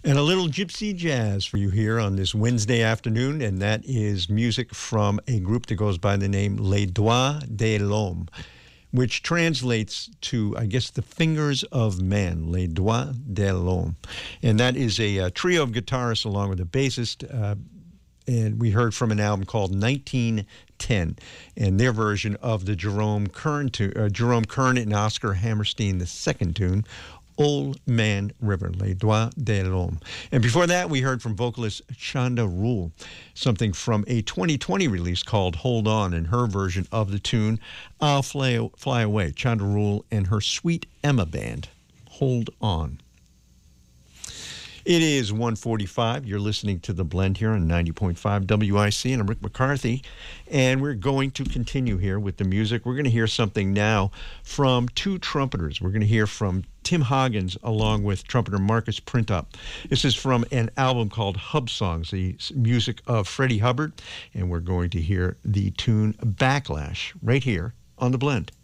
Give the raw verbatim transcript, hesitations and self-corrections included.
And a little gypsy jazz for you here on this Wednesday afternoon, and that is music from a group that goes by the name Les Doigts de l'Homme, which translates to, I guess, the fingers of man, Les Doigts de l'Homme. And that is a, a trio of guitarists along with a bassist, uh, and we heard from an album called nineteen ten, and their version of the Jerome Kern, to, uh, Jerome Kern and Oscar Hammerstein the second tune, Old Man River, Les Doigts de l'Homme. And before that, we heard from vocalist Chanda Rule, something from a twenty twenty release called Hold On, and her version of the tune, I'll Fly, Fly Away, Chanda Rule and her Sweet Emma Band, Hold On. It is one forty-five. You're listening to The Blend here on ninety point five W I C, and I'm Rick McCarthy, and we're going to continue here with the music. We're going to hear something now from two trumpeters. We're going to hear from Tim Hoggins along with trumpeter Marcus Printup. This is from an album called Hub Songs, the music of Freddie Hubbard, and we're going to hear the tune Backlash right here on The Blend.